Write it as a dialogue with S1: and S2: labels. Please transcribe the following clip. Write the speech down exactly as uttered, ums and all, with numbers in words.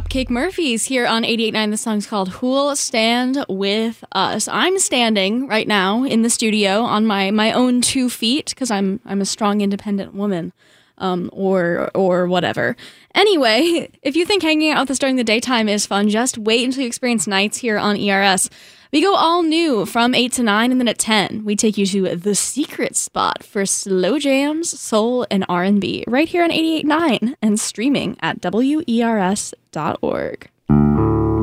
S1: Dropkick Murphys here on eighty-eight point nine. The song's called Who'll Stand With Us. I'm standing right now in the studio on my, my own two feet because I'm I'm a strong, independent woman, um, or or whatever. Anyway, if you think hanging out with us during the daytime is fun, just wait until you experience nights here on E R S. We go all new from eight to nine, and then at ten, we take you to the secret spot for slow jams, soul, and R and B right here on eighty-eight point nine and streaming at W E R S dot org.